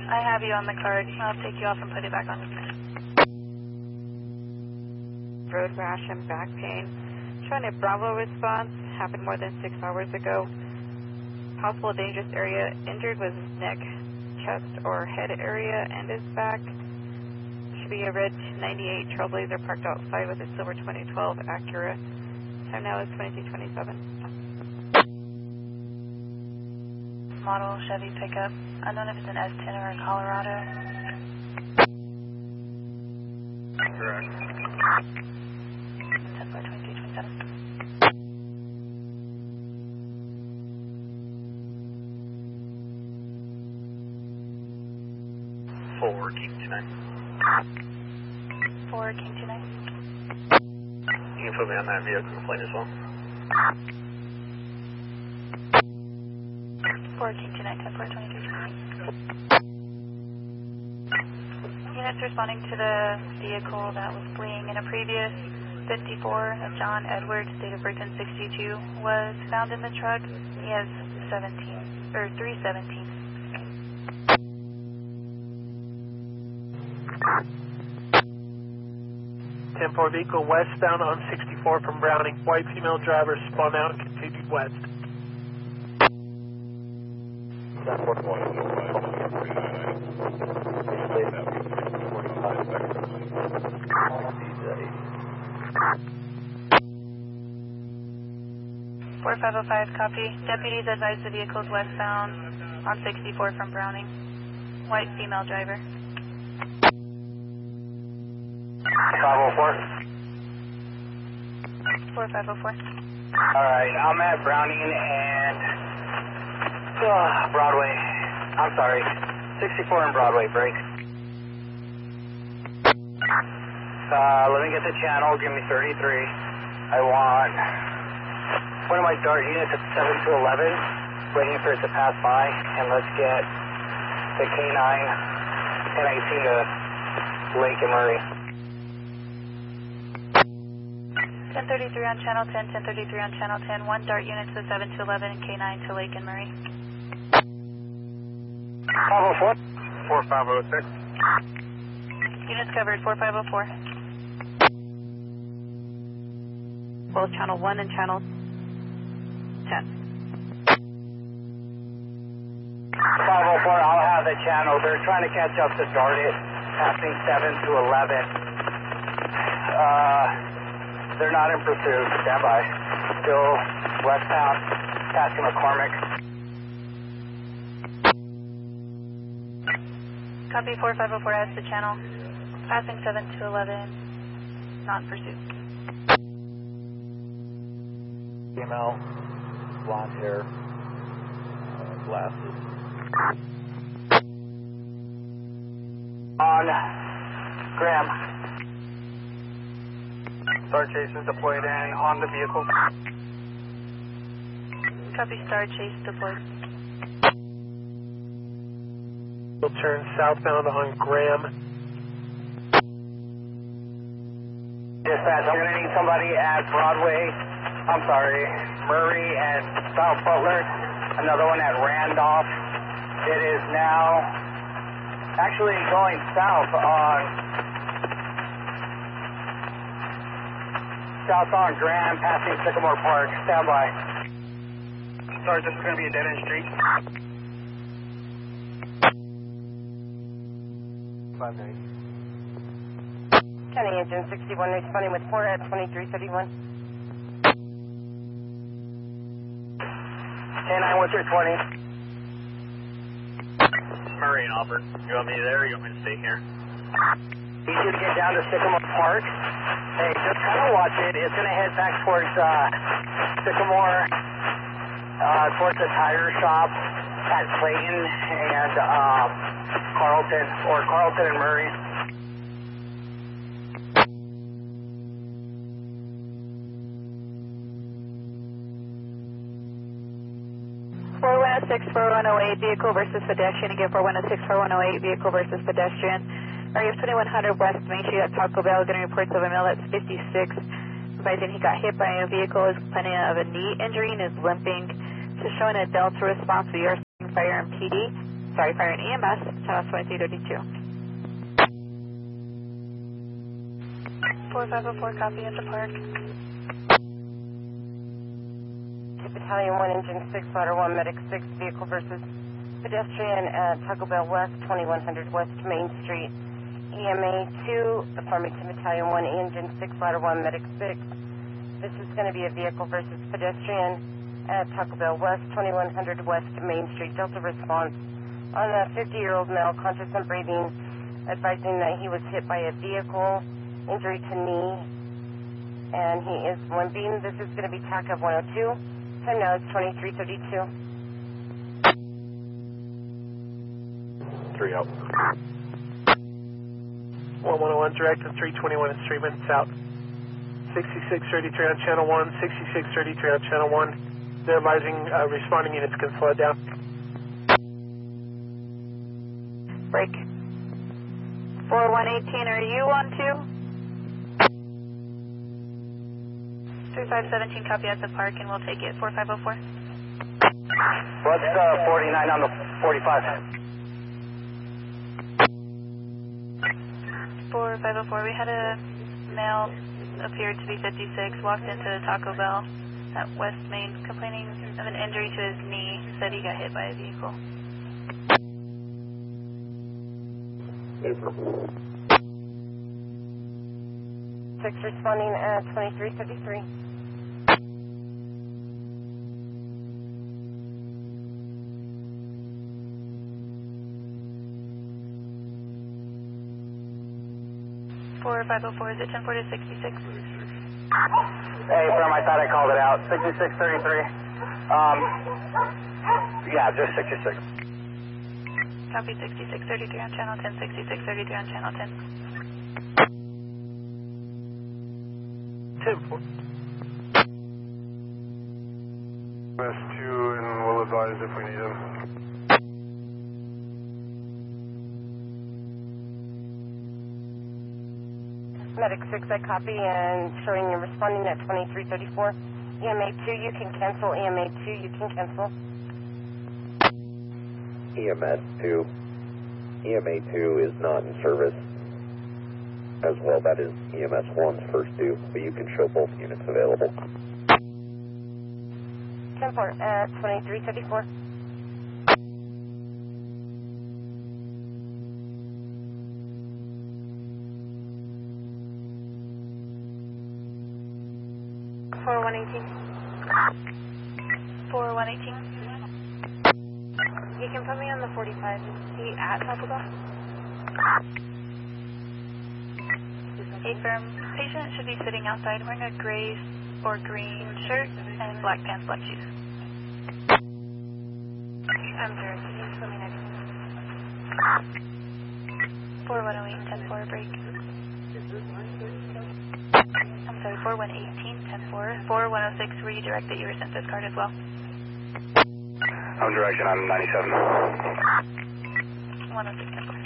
I have you on the card. I'll take you off and put it back on. Road rash and back pain. Showing a Bravo response. Happened more than 6 hours ago. Possible dangerous area injured was his neck, chest, or head area and his back. Should be a red 98 Trailblazer parked outside with a silver 2012 Acura. Time now is 22:27. Model Chevy pickup. I don't know if it's an S10 or a Colorado. Correct. 10/22/27. 4 King 29. 4 King 29. You can put me on that vehicle plate as well. 4 King 29, 10/4/22/28. Units responding to the vehicle that was fleeing in a previous 54, John Edwards, date of birth in 62, was found in the truck. He has 317. Tempo vehicle westbound on 64 from Browning. White female driver spun out and continued west. Four 505, copy. Deputies advise the vehicles westbound on 64 from Browning. White female driver. 504. 4504. Alright, I'm at Browning and Broadway. I'm sorry, 64 and Broadway, break. Let me get the channel, give me 33. I want one of my dart units at 7 to 11, waiting for it to pass by, and let's get the K9 1018 to Lake and Murray. 1033 on channel 10, 1033 on channel 10, one dart unit to 7 to 11 and K9 to Lake and Murray. 504. 4506. Units covered, 4504. Both channel 1 and channel 10. 504, I'll have the channel. They're trying to catch up to dart it, passing 7 to 11. They're not in pursuit. Stand by. Still westbound, passing McCormick. Copy 4504 has the channel. Passing 7 to 11, not in pursuit. Female, blonde hair, glasses. On Graham. Star Chase is deployed and on the vehicle. Copy Star Chase deployed. We'll turn southbound on Graham. Dispatch, I'm going to need somebody at Broadway. I'm sorry, Murray and South Butler. Another one at Randolph. It is now actually going south on Graham, passing Sycamore Park. Stand by. Sorry, this is going to be a dead-end street. 590. County Engine 61 responding with 4 at 2331. K9, what's your 20? Murray and Auburn. You want me there or you want me to stay here? He's going to get down to Sycamore Park. Hey, just kind of watch it. It's going to head back towards Sycamore, towards the tire shop at Clayton and Carlton and Murray. Six 4108 vehicle versus pedestrian. Again, 4106 4108 vehicle versus pedestrian. Area of 2100 West Main Street at Taco Bell. Getting reports of a male that's 56. Advising he got hit by a vehicle. Is complaining of a knee injury and is limping. So showing a Delta response. We are fire and PD. sorry, Fire and EMS, channel 2332. 4504, copy at the park. Battalion 1, Engine 6, Ladder 1, Medic 6, vehicle versus pedestrian at Taco Bell West, 2100 West Main Street. EMA 2, the Farmington Battalion 1, Engine 6, Ladder 1, Medic 6. This is going to be a vehicle versus pedestrian at Taco Bell West, 2100 West Main Street. Delta response on a 50-year-old male, conscious and breathing, advising that he was hit by a vehicle, injury to knee, and he is limping. This is going to be TACAV 102. Time now is 2332. 3 out. 1101 direct and 321 is 3 minutes out. 6633 on channel 1, 6633 on channel 1. They're advising responding units can slow down. Break. 4118, are you on 2? 3517, copy at the park, and we'll take it. 4504. What's 49 on the 45? 4504, we had a male, appeared to be 56, walked into the Taco Bell at West Main, complaining of an injury to his knee, said he got hit by a vehicle. April. 6 responding at 2333. For 504, is it 10-4 to 66? Hey, firm, I thought I called it out. 6633. Yeah, just 66. Copy 6633 on channel 10, 6633 on channel 10. 10-4. West 2, and we'll advise if we need him. Medic 6, I copy, and showing you responding at 2334. EMA 2, you can cancel. EMA 2, you can cancel. EMS 2. EMA 2 is not in service as well. That is EMS 1's first due, but you can show both units available. 10-4 at 2334. For 118. You can put me on the 45. Is he at Taco Bell? A firm patient should be sitting outside wearing a gray or green shirt and black pants, black shoes. I'm sure. Can you put me next to him? 4108, 10-4, break. I'm sorry, 4118, 10-4. 4106, were you directed you were sent this card as well? I'm directed on 97. 106, 10-4.